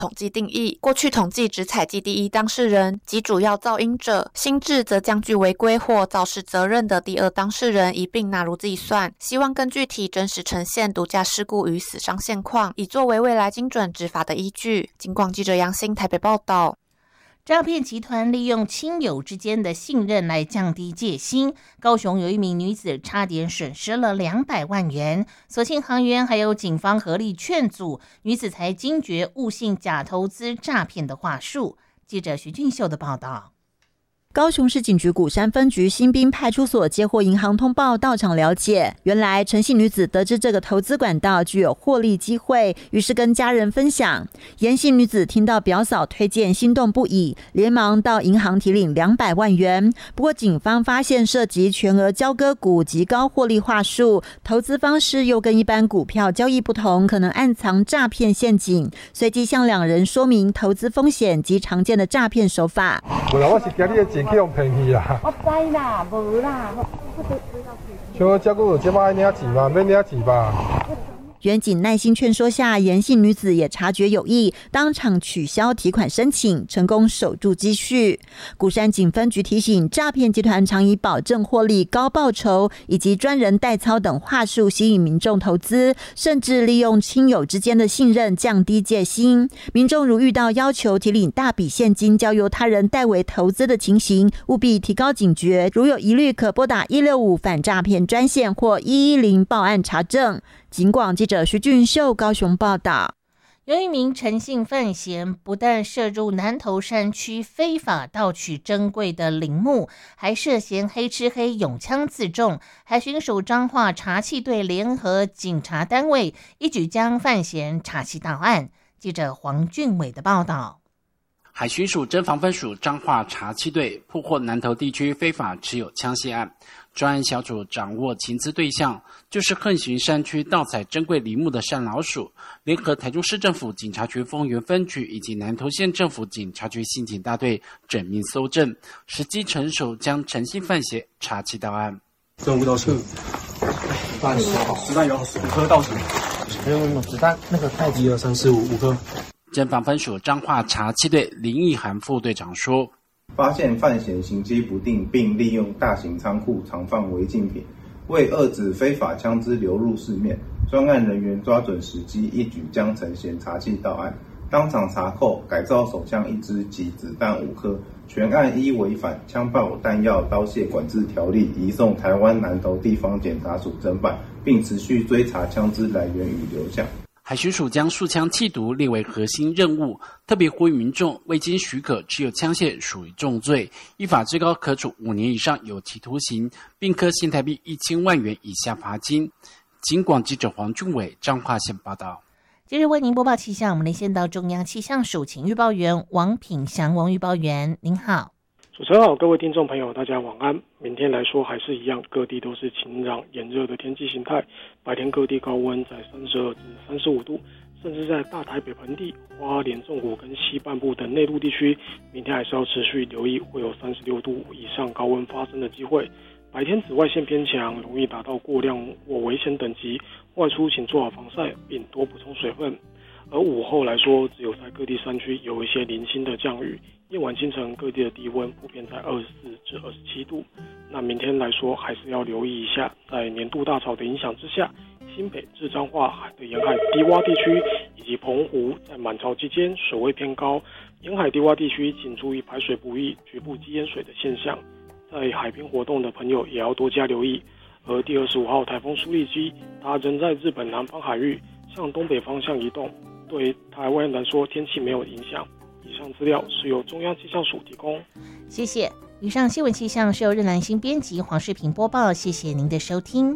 统计定义，过去统计只采集第一当事人及主要噪音者，新制则将具违规或肇事责任的第二当事人一并纳入计算，希望更具体真实呈现毒驾事故与死伤现况，以作为未来精准执法的依据。警广记者杨欣台北报道。 诈骗集团利用亲友之间的信任来降低戒心，高雄有一名女子差点损失了200万元，所幸行员还有警方合力劝阻，女子才惊觉误信假投资诈骗的话术。记者徐俊秀的报道。 高雄市警局鼓山分局新滨派出所接获银行通报，到场了解，原来陈姓女子得知这个投资管道具有获利机会，于是跟家人分享。严姓女子听到表嫂推荐，心动不已，连忙到银行提领200万元。不过警方发现涉及全额交割股及高获利话术，投资方式又跟一般股票交易不同，可能暗藏诈骗陷阱，随即向两人说明投资风险及常见的诈骗手法。 我是惊你的钱去用骗去啦。 我知啦，无啦， 像我照顾有这摆领钱嘛，免领钱吧。 员警耐心劝说下，严姓女子也察觉有异，当场取消提款申请，成功守住积蓄。鼓山警分局提醒，诈骗集团常以保证获利、高报酬以及专人代操等话术吸引民众投资，甚至利用亲友之间的信任降低戒心。民众如遇到要求提领大笔现金交由他人代为投资的情形，务必提高警觉，如有疑虑可拨打165反诈骗专线或110报案查证。警广记者徐俊秀高雄报道。 有一名陈姓犯嫌不但涉入南投山区非法盗取珍贵的陵墓，还涉嫌黑吃黑拥枪自重。海巡署彰化查缉队联合警察单位一举将犯嫌查缉到案。记者黄俊伟的报道。 海巡署侦防分署彰化查缉队破获南投地区非法持有枪械案，专案小组掌握情资对象，就是横行山区盗采珍贵陵墓的山老鼠，联合台中市政府警察局丰原分局以及南投县政府警察局刑警大队缜密搜证，时机成熟，将陈姓犯嫌查缉到案。 证物到车，子弹有5颗到手，没有子弹，那个太极了，3、4、5颗。 侦防分署彰化查缉队林义涵副队长说， 发现犯嫌行迹不定，并利用大型仓库藏放违禁品，为遏止非法枪支流入市面，专案人员抓准时机，一举将陈嫌查缉到案，当场查扣改造手枪1支及子弹5颗，全案依违反枪炮弹药刀械管制条例移送台湾南投地方检察署侦办，并持续追查枪支来源与流向。 海巡署将数枪缉毒列为核心任务，特别呼吁民众未经许可持有枪械属于重罪，依法最高可处5年以上有期徒刑，并科新台币1000万元以下罚金。警广记者黄俊伟彰化县报道。 接着为您播报气象，我们连线到中央气象署请预报员王品祥，王预报员您好。 主持人好，各位听众朋友大家晚安。明天来说还是一样，各地都是晴朗炎热的天气形态，白天各地高温在32至35度，甚至在大台北盆地、花莲纵谷跟西半部等内陆地区，明天还是要持续留意会有36度以上高温发生的机会。白天紫外线偏强，容易达到过量或危险等级，外出请做好防晒并多补充水分。而午后来说，只有在各地山区有一些零星的降雨，夜晚清晨各地的低温普遍在24至27度。那明天来说还是要留意一下，在年度大潮的影响之下，新北至彰化的沿海低洼地区以及澎湖在满潮期间水位偏高，沿海低洼地区请注意排水不易、局部积淹水的现象。在海边活动的朋友也要多加留意。而第25号台风苏力基，它仍在日本南方海域向东北方向移动，对台湾来说天气没有影响。以上资料是由中央气象署提供。 谢谢。以上新闻气象是由任兰心编辑，黄世平播报。谢谢您的收听。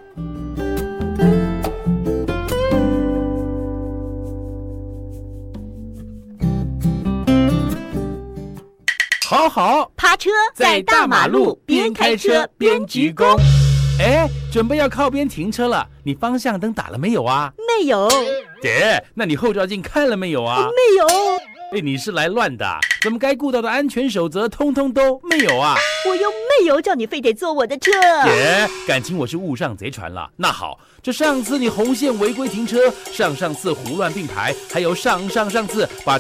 好好趴车在大马路边开车边鞠躬。 哎，准备要靠边停车了，你方向灯打了没有啊？ 没有。 姐，那你后照镜看了没有啊？ 没有。 哎，你是来乱的，怎么该顾到的安全守则通通都没有啊？ 我又没有叫你非得坐我的车。 姐，感情我是误上贼船了。那好，这上次你红线违规停车，上上次胡乱并排，还有上次把